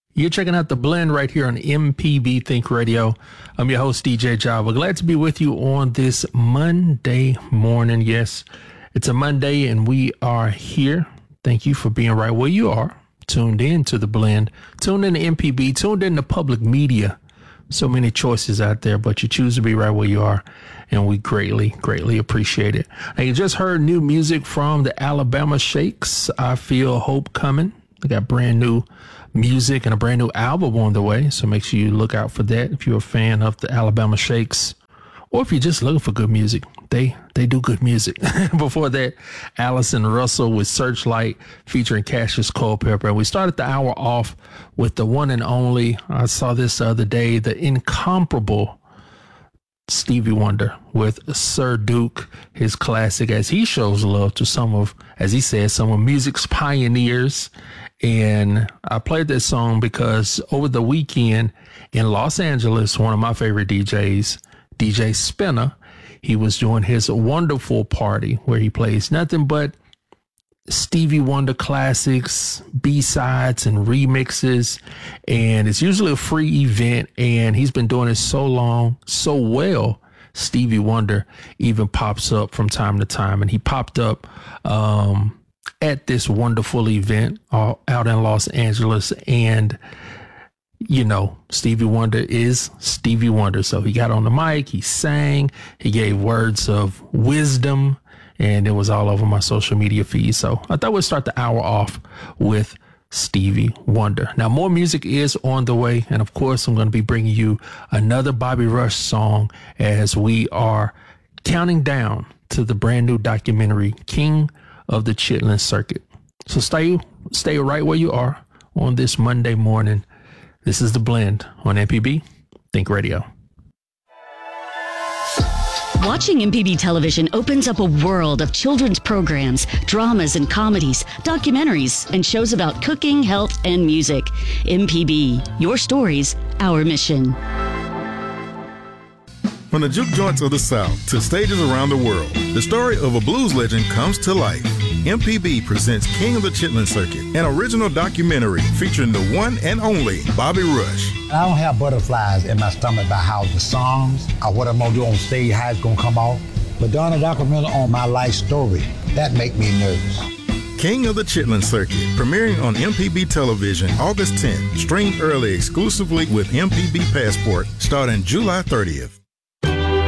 You're checking out The Blend right here on MPB Think Radio. I'm your host, DJ Java. Glad to be with you on this Monday morning. Yes, it's a Monday and we are here. Thank you for being right where you are. Tuned in to The Blend, tuned in to MPB, tuned in to public media. So many choices out there, but you choose to be right where you are. And we greatly appreciate it. Now, you just heard new music from the Alabama Shakes. I Feel Hope Coming. They got brand new music and a brand new album on the way. So make sure you look out for that if you're a fan of the Alabama Shakes. Or if you're just looking for good music, they do good music. Before that, Allison Russell with Searchlight featuring Cassius Culpepper. And we started the hour off with the one and only, I saw this the other day, the incomparable Stevie Wonder with Sir Duke, his classic, as he shows love to some of, as he says, some of music's pioneers. And I played this song because over the weekend in Los Angeles, one of my favorite DJs, DJ Spinner, he was doing his wonderful party where he plays nothing but Stevie Wonder classics, B-sides and remixes. And it's usually a free event. And he's been doing it so long, so well. Stevie Wonder even pops up from time to time. And he popped up at this wonderful event out in Los Angeles. And, you know, Stevie Wonder is Stevie Wonder. So he got on the mic, he sang, he gave words of wisdom, and it was all over my social media feed. So I thought we'd start the hour off with Stevie Wonder. Now, more music is on the way. And of course, I'm going to be bringing you another Bobby Rush song as we are counting down to the brand new documentary, King of the Chitlin Circuit. So stay right where you are on this Monday morning. This is The Blend on MPB Think Radio. Watching MPB television opens up a world of children's programs, dramas and comedies, documentaries, and shows about cooking, health, and music. MPB, your stories, our mission. From the juke joints of the South to stages around the world, the story of a blues legend comes to life. MPB presents King of the Chitlin Circuit, an original documentary featuring the one and only Bobby Rush. I don't have butterflies in my stomach about how the songs or what I'm going to do on stage, how it's going to come off. But doing a documentary on my life story, that make me nervous. King of the Chitlin Circuit, premiering on MPB television August 10th, streamed early exclusively with MPB Passport, starting July 30th.